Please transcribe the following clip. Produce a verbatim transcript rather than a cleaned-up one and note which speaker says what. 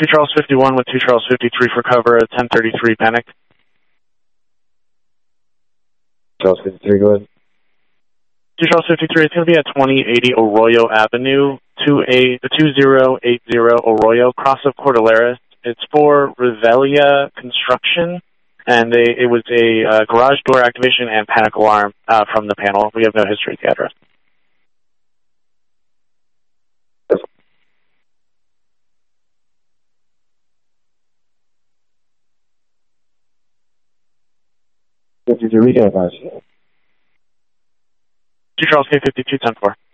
Speaker 1: two Charles fifty-one with two Charles fifty-three for cover at ten thirty-three Panic.
Speaker 2: Charles fifty-three, go ahead.
Speaker 1: two Charles fifty-three, it's going to be at twenty eighty Arroyo Avenue, two eight two zero eight zero Arroyo, cross of Cordilleras. It's for Revelia Construction, and they, it was a uh, garage door activation and panic alarm uh, from the panel. We have no history of the address.
Speaker 2: fifty-three, recap, guys.
Speaker 1: two Charles K fifty-two ten four.